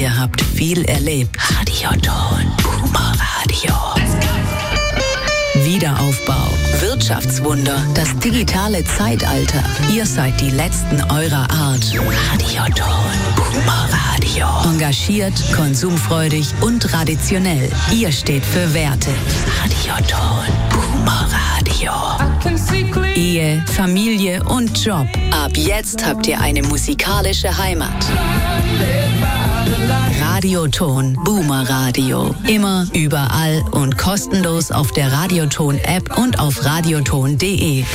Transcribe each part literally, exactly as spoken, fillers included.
Ihr habt viel erlebt. Radioton. Boomer Radio. Wiederaufbau. Wirtschaftswunder. Das digitale Zeitalter. Ihr seid die Letzten eurer Art. Radioton. Boomer Radio. Engagiert, konsumfreudig und traditionell. Ihr steht für Werte. Radioton. Boomer Radio. Ehe, Familie und Job. Ab jetzt habt ihr eine musikalische Heimat. Radioton Boomer Radio. Immer, überall und kostenlos auf der Radioton-App und auf radioton punkt de.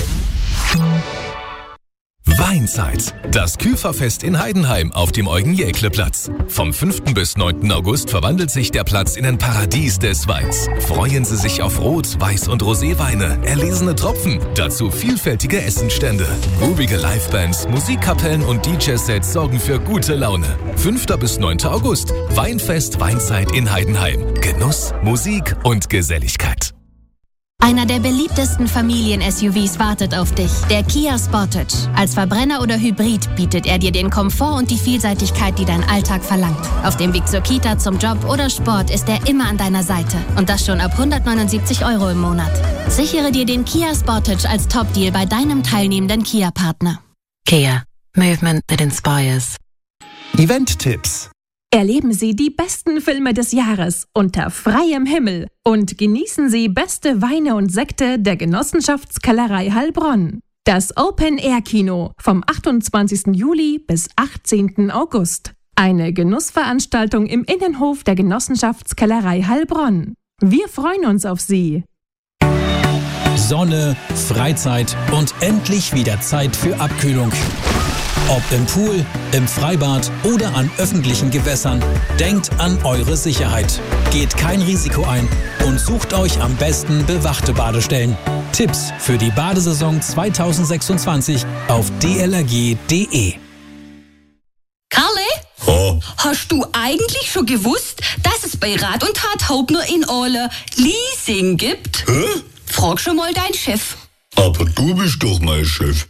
Weinzeit. Das Küferfest in Heidenheim auf dem Eugen-Jäckle-Platz. Vom fünften bis neunten August verwandelt sich der Platz in ein Paradies des Weins. Freuen Sie sich auf Rot-, Weiß- und Roséweine, erlesene Tropfen, dazu vielfältige Essenstände. Groovige Livebands, Musikkapellen und D J-Sets sorgen für gute Laune. fünften bis neunten August. Weinfest Weinzeit in Heidenheim. Genuss, Musik und Geselligkeit. Einer der beliebtesten Familien-S U Vs wartet auf dich, der Kia Sportage. Als Verbrenner oder Hybrid bietet er dir den Komfort und die Vielseitigkeit, die dein Alltag verlangt. Auf dem Weg zur Kita, zum Job oder Sport ist er immer an deiner Seite. Und das schon ab hundertneunundsiebzig Euro im Monat. Sichere dir den Kia Sportage als Top-Deal bei deinem teilnehmenden Kia-Partner. Kia. Movement that inspires. Event-Tipps. Erleben Sie die besten Filme des Jahres unter freiem Himmel und genießen Sie beste Weine und Sekte der Genossenschaftskellerei Heilbronn. Das Open-Air-Kino vom achtundzwanzigsten Juli bis achtzehnten August. Eine Genussveranstaltung im Innenhof der Genossenschaftskellerei Heilbronn. Wir freuen uns auf Sie. Sonne, Freizeit und endlich wieder Zeit für Abkühlung. Ob im Pool, im Freibad oder an öffentlichen Gewässern, denkt an eure Sicherheit. Geht kein Risiko ein und sucht euch am besten bewachte Badestellen. Tipps für die Badesaison zweitausendsechsundzwanzig auf d l r g punkt d e. Karle? Oh. Hast du eigentlich schon gewusst, dass es bei Rat und Tat Haupt nur in Ole Leasing gibt? Hä? Frag schon mal deinen Chef. Aber du bist doch mein Chef.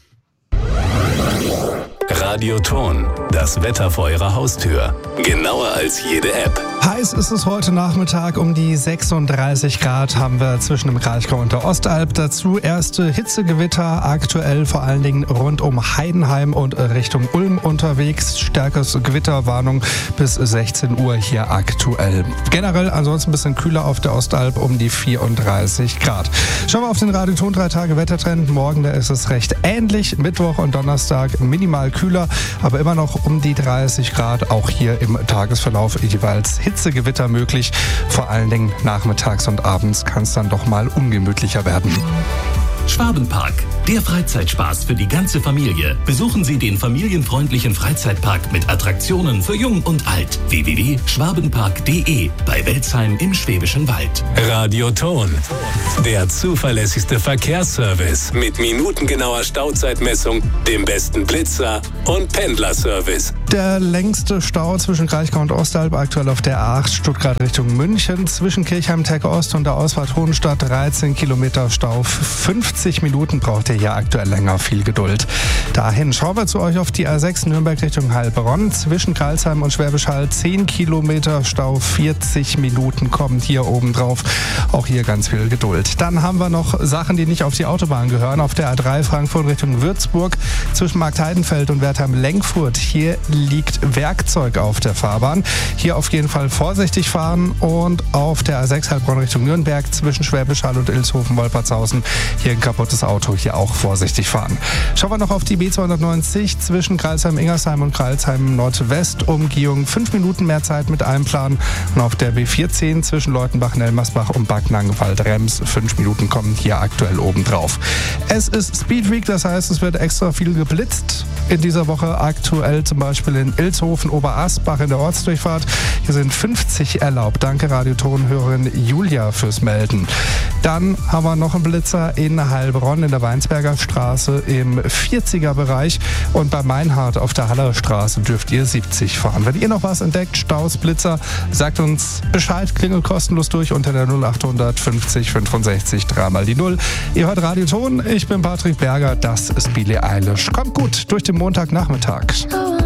Radioton. Das Wetter vor Ihrer Haustür. Genauer als jede App. Heiß ist es heute Nachmittag, um die sechsunddreißig Grad haben wir zwischen dem Kraichgau und der Ostalb. Dazu erste Hitzegewitter, aktuell vor allen Dingen rund um Heidenheim und Richtung Ulm unterwegs. Stärkes Gewitterwarnung bis sechzehn Uhr hier aktuell. Generell ansonsten ein bisschen kühler auf der Ostalb, um die vierunddreißig Grad. Schauen wir auf den Radioton drei Tage Wettertrend. Morgen, da ist es recht ähnlich. Mittwoch und Donnerstag minimal kühler, aber immer noch um die dreißig Grad. Auch hier im Tagesverlauf jeweils Hitzegewitter möglich. Vor allen Dingen nachmittags und abends kann es dann doch mal ungemütlicher werden. Schwabenpark, der Freizeitspaß für die ganze Familie. Besuchen Sie den familienfreundlichen Freizeitpark mit Attraktionen für Jung und Alt. w w w punkt schwabenpark punkt d e bei Welzheim im Schwäbischen Wald. Radioton. Der zuverlässigste Verkehrsservice mit minutengenauer Stauzeitmessung, dem besten Blitzer und Pendlerservice. Der längste Stau zwischen Kraichgau und Ostalb aktuell auf der A acht Stuttgart Richtung München. Zwischen Kirchheim-Tecke Ost und der Ausfahrt Hohenstadt dreizehn Kilometer Stau. fünfzig Minuten braucht ihr hier aktuell länger. Viel Geduld. Dahin schauen wir zu euch auf die A sechs Nürnberg Richtung Heilbronn. Zwischen Karlsheim und Schwäbisch Hall zehn Kilometer Stau. vierzig Minuten kommt hier oben drauf. Auch hier ganz viel Geduld. Dann haben wir noch Sachen, die nicht auf die Autobahn gehören. Auf der A drei Frankfurt Richtung Würzburg zwischen Marktheidenfeld und Wertheim-Lenkfurt. Hier liegt Werkzeug auf der Fahrbahn. Hier auf jeden Fall vorsichtig fahren. Und auf der A sechs Heilbronn Richtung Nürnberg zwischen Schwäbisch Hall und Ilshofen-Wolpertshausen hier ein kaputtes Auto. Hier auch vorsichtig fahren. Schauen wir noch auf die B zweihundertneunzig zwischen Kreilsheim-Ingersheim und Kreilsheim-Nordwest-Umgehung. Fünf Minuten mehr Zeit mit Einplan. Und auf der B vierzehn zwischen Leutenbach-Nelmersbach und Backnang-Waldrems. Fünf Minuten kommen hier aktuell oben drauf. Es ist Speed Week, das heißt, es wird extra viel geblitzt. In dieser Woche aktuell zum Beispiel in Ilshofen, Oberasbach in der Ortsdurchfahrt. Hier sind fünfzig erlaubt. Danke Radiotonhörerin Julia fürs Melden. Dann haben wir noch einen Blitzer in Heilbronn in der Weinsberger Straße im vierziger Bereich. Und bei Meinhardt auf der Haller Straße dürft ihr siebzig fahren. Wenn ihr noch was entdeckt, Staus, Blitzer, sagt uns Bescheid, klingelt kostenlos durch unter der null achthundert fünfzig fünfundsechzig dreimal die null. Ihr hört Radioton, ich bin Patrick Berger, das ist Billie Eilish. Kommt gut durch den Montagnachmittag.